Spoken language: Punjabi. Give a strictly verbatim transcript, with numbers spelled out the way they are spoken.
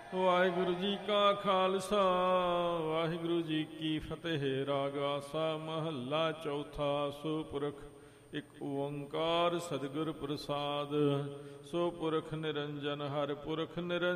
ਵਾਹਿਗੁਰੂ ਜੀ ਕਾ ਖਾਲਸਾ ਵਾਹਿਗੁਰੂ ਜੀ ਕੀ ਫਤਿਹ। ਰਾਗ ਆਸਾ ਮਹੱਲਾ ਚੌਥਾ। ਸੋ ਪੁਰਖ ਇੱਕ ਓੰਕਾਰ ਸਤਿਗੁਰ ਪ੍ਰਸਾਦ। ਸੋ ਪੁਰਖ ਨਿਰੰਜਨ ਹਰਿ ਪੁਰਖ ਨਿਰੰਜਨ